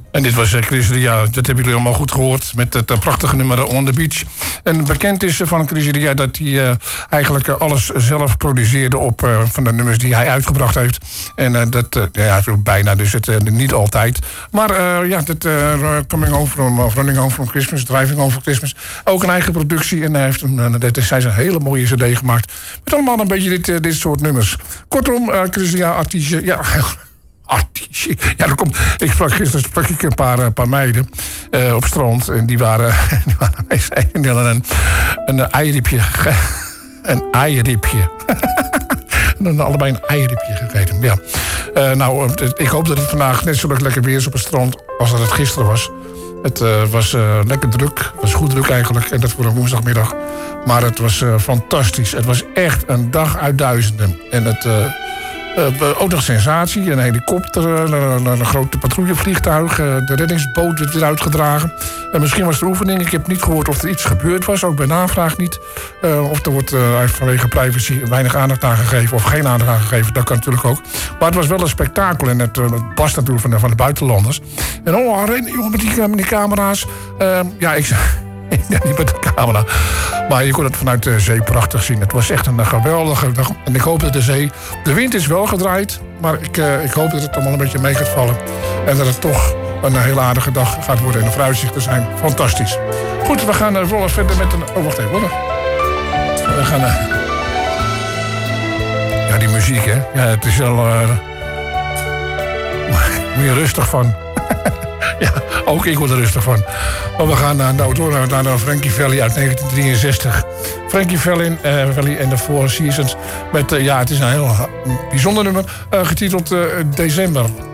En dit was Chris Ria, dat hebben jullie allemaal goed gehoord... met het prachtige nummer On The Beach. En bekend is van Chris Ria dat hij eigenlijk alles zelf produceerde... op van de nummers die hij uitgebracht heeft. En bijna, dus het niet altijd. Maar Coming Home From... Running Home From Christmas, Driving Home For Christmas... ook een eigen productie. En hij heeft een hele mooie cd gemaakt. Met allemaal een beetje dit soort nummers. Kortom, Chris Ria, artiestje... Ja, ja, gisteren sprak ik een paar meiden op strand. En die waren een eieripje. Een eieripje. En allebei een eieripje gegeten. Ja. Ik hoop dat het vandaag net zo lekker weer is op het strand als dat het gisteren was. Het was lekker druk. Het was goed druk eigenlijk. En dat voor een woensdagmiddag. Maar het was fantastisch. Het was echt een dag uit duizenden. En het... ook nog sensatie, een helikopter, een grote patrouillevliegtuig, de reddingsboot werd weer uitgedragen. Misschien was het oefening, ik heb niet gehoord of er iets gebeurd was, ook bij navraag niet. Of er wordt vanwege privacy weinig aandacht aan gegeven of geen aandacht aan gegeven, dat kan natuurlijk ook. Maar het was wel een spektakel en het past natuurlijk van de buitenlanders. En jongen met die camera's. Niet met de camera. Maar je kon het vanuit de zee prachtig zien. Het was echt een geweldige dag. En ik hoop dat de wind is wel gedraaid. Maar ik hoop dat het allemaal een beetje mee gaat vallen. En dat het toch een hele aardige dag gaat worden. En de vooruitzichten zijn fantastisch. Goed, we gaan verder met een... Oh, wacht even. We gaan... Ja, die muziek, hè. Ja, het is wel... Moet je rustig van... Ja, ook ik word er rustig van. Maar we gaan door naar Frankie Valli uit 1963. Frankie Valli en de Four Seasons. Met, het is een heel bijzonder nummer. Getiteld December.